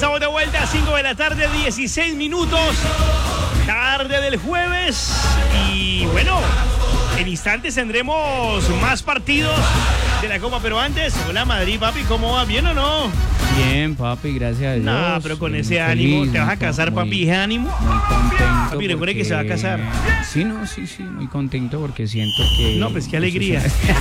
estamos de vuelta a 5 de la tarde, 16 minutos. Tarde del jueves. Y bueno, en instantes tendremos más partidos de la Copa. Pero antes, hola Madrid, papi, ¿cómo va? ¿Bien o no? Bien, papi, gracias a Dios. No, pero con ese ánimo, feliz, ¿te vas a casar, papi? ¿Ese ánimo? Muy contento. Papi, recuerde que se va a casar. Sí, muy contento porque siento que... No, pues qué alegría.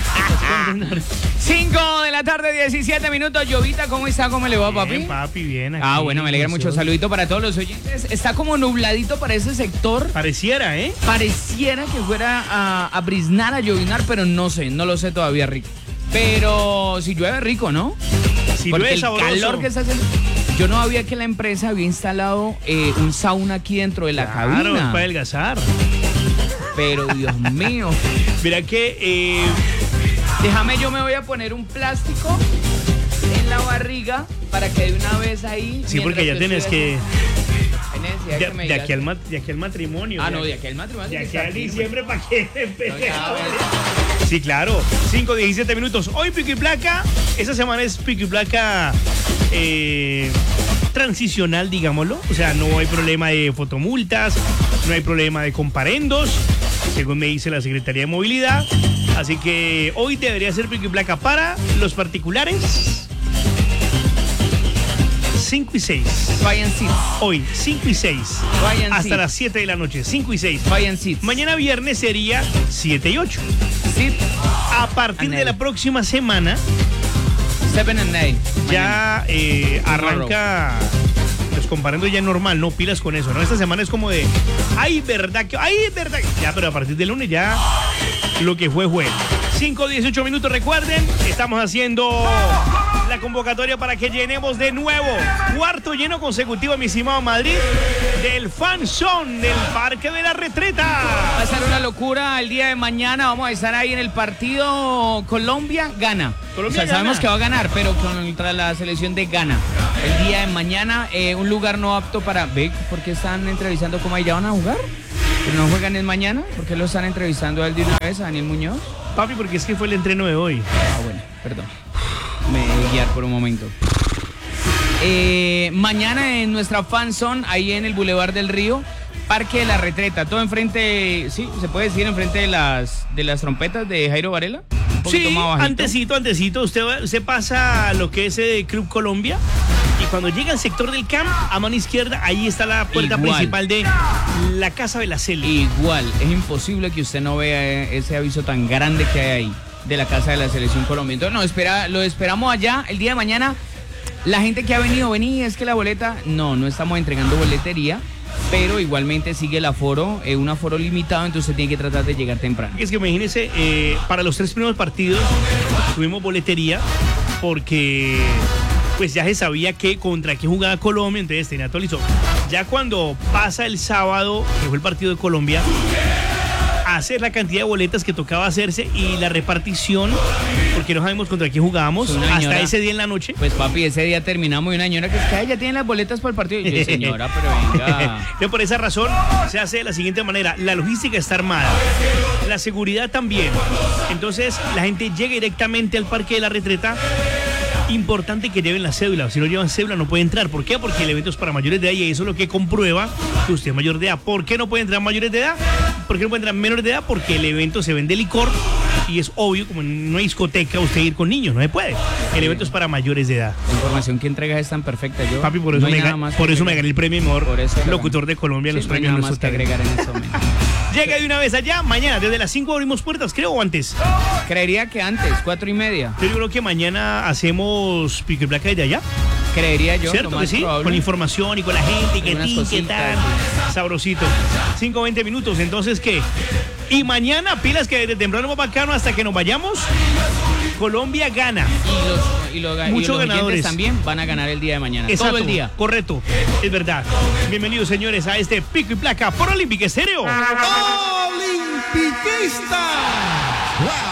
5 de la tarde, 17 minutos. Llovita, ¿cómo está? ¿Cómo le va, papi? Bien, papi, bien. Aquí, Bueno, me alegra mucho. Saludito para todos los oyentes. Está como nubladito para ese sector. Pareciera, ¿eh? Pareciera que fuera a briznar, a llovinar, pero no sé, no lo sé todavía, rico. Pero si llueve, rico, ¿no? Si porque llueve, el sabroso. calor que está haciendo... Yo no sabía que la empresa había instalado un sauna aquí dentro de la cabina. Claro, es para adelgazar. Pero, Dios mío. Mira que... Déjame, yo me voy a poner un plástico en la barriga para que de una vez ahí... Sí, porque ya tienes que... De aquí al matrimonio. No, de aquí al matrimonio. De aquí a diciembre, ¿para qué? Sí, claro. 5, 17 minutos. Hoy Pico y Placa. Esta semana es Pico y Placa transicional, digámoslo. O sea, no hay problema de fotomultas, no hay problema de comparendos, según me dice la Secretaría de Movilidad. Así que hoy debería ser Pico y Placa para los particulares. 5 y 6. Ryan Seats. Hoy, 5 y 6. Ryan hasta Seats. las 7 de la noche. 5 y 6. Ryan Seats. Mañana viernes sería 7 y 8. Seat. A partir de la próxima semana 7 and 8. ya arranca los comparendos ya normal, no pilas con eso, ¿no? Esta semana es como de, verdad que, verdad que. Ya, pero a partir del lunes ya lo que fue. 5, 18 minutos, recuerden, estamos haciendo la convocatoria para que llenemos de nuevo, cuarto lleno consecutivo, mi estimado Madrid, del Fan Zone del Parque de la Retreta. Va a ser una locura el día de mañana. Vamos a estar ahí en el partido Colombia-Ghana. Sabemos que va a ganar, pero contra la selección de Ghana. El día de mañana, un lugar no apto para... ¿Ve por qué están entrevistando cómo ya van a jugar? ¿Pero no juegan el mañana? ¿Por qué lo están entrevistando a él de una vez, a Daniel Muñoz? Papi, porque es que fue el entreno de hoy. Bueno, perdón. Me dejé guiar por un momento. Mañana en nuestra Fan Zone, ahí en el Boulevard del Río, Parque de la Retreta, todo enfrente, sí, se puede decir enfrente de las trompetas de Jairo Varela. Sí, antecito, usted pasa lo que es Club Colombia y cuando llega al sector del camp, a mano izquierda, ahí está la puerta principal de la Casa de la Cele. Igual, es imposible que usted no vea ese aviso tan grande que hay ahí de la Casa de la Selección Colombia. Entonces, lo esperamos allá el día de mañana. La gente que ha venido, es que la boleta, no estamos entregando boletería, pero igualmente sigue el aforo, un aforo limitado, entonces usted tiene que tratar de llegar temprano. Es que imagínese, para los 3 primeros partidos tuvimos boletería porque pues ya se sabía contra qué jugaba Colombia, entonces tenía todo listo. Ya cuando pasa el sábado, que fue el partido de Colombia, hacer la cantidad de boletas que tocaba hacerse y la repartición, porque no sabemos contra quién jugábamos hasta ese día en la noche. Pues papi, ese día terminamos y una señora que es que ya tienen las boletas para el partido. Y yo, señora, pero venga. Yo por esa razón se hace de la siguiente manera: la logística está armada, la seguridad también. Entonces la gente llega directamente al Parque de la Retreta. Importante que lleven la cédula. Si no llevan cédula no puede entrar. ¿Por qué? Porque el evento es para mayores de edad y eso es lo que comprueba que usted es mayor de edad. ¿Por qué no puede entrar mayores de edad? ¿Por qué no puede entrar menores de edad? Porque el evento se vende licor y es obvio, como en una discoteca, usted ir con niños, no se puede. El evento es para mayores de edad. La información que entregas es tan perfecta. Papi, por eso, me gané el premio mejor locutor de Colombia en los premios. No hay nada más que agregar en este momento. Llega de una vez allá, mañana desde las 5 abrimos puertas, creo, o antes. Creería que antes, 4:30. Yo creo que mañana hacemos Pico y Placa desde allá. Creería yo. ¿Cierto que sí? Probable. Con información y con la gente, qué tal. Sí. Sabrosito. 5-20 minutos, entonces, ¿qué? Y mañana, pilas que desde temprano más bacano hasta que nos vayamos, Colombia gana. Y los muchos ganadores también van a ganar el día de mañana. Exacto, todo el día. Correcto, es verdad. Bienvenidos, señores, a este Pico y Placa por Olímpica Estéreo. Olimpiquista.